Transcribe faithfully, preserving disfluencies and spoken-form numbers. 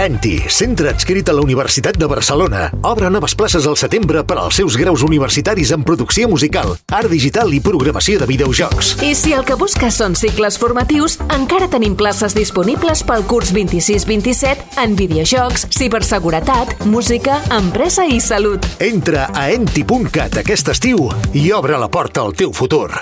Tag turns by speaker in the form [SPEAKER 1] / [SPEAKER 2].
[SPEAKER 1] ENTI, centre adscrit a la Universitat de Barcelona. Obre noves places al setembre per als seus graus universitaris en producció musical, art digital i programació de videojocs.
[SPEAKER 2] I si el que busques són cicles formatius, encara tenim places disponibles pel curs vint-i-sis vint-i-set en videojocs, ciberseguretat, música, empresa i salut.
[SPEAKER 1] Entra a enti punt cat aquest estiu i obre la porta al teu futur.